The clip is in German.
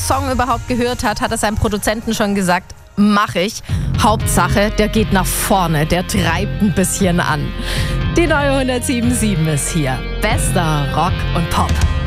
Song überhaupt gehört hat, hat er seinem Produzenten schon gesagt, mach ich. Hauptsache, der geht nach vorne, der treibt ein bisschen an. Die neue 107.7 ist hier. Bester Rock und Pop.